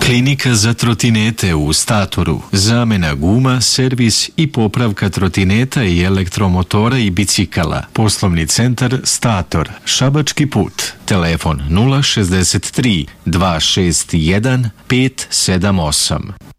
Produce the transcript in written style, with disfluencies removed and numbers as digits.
Klinika za trotinete u Statoru. Zamena guma, servis i popravka trotineta i elektromotora i bicikala. Poslovni centar Stator. Šabački put. Telefon 063 261 578.